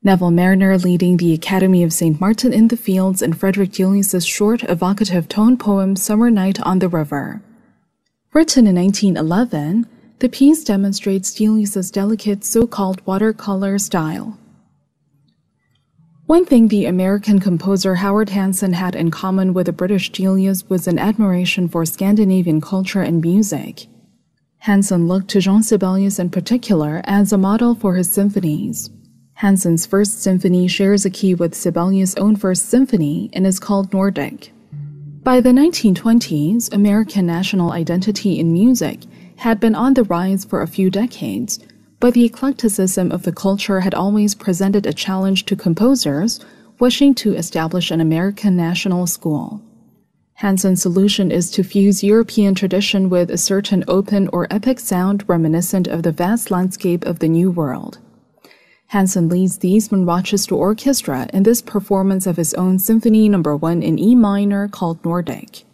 Neville Marriner leading the Academy of St. Martin in the Fields in Frederick Delius's short, evocative tone poem Summer Night on the River. Written in 1911, the piece demonstrates Delius's delicate so-called watercolor style. One thing the American composer Howard Hanson had in common with the British Delius was an admiration for Scandinavian culture and music. Hanson looked to Jean Sibelius in particular as a model for his symphonies. Hanson's First Symphony shares a key with Sibelius' own First Symphony and is called Nordic. By the 1920s, American national identity in music had been on the rise for a few decades, but the eclecticism of the culture had always presented a challenge to composers wishing to establish an American national school. Hanson's solution is to fuse European tradition with a certain open or epic sound reminiscent of the vast landscape of the New World. Hanson leads the Eastman Rochester Orchestra in this performance of his own Symphony No. 1 in E minor called Nordic.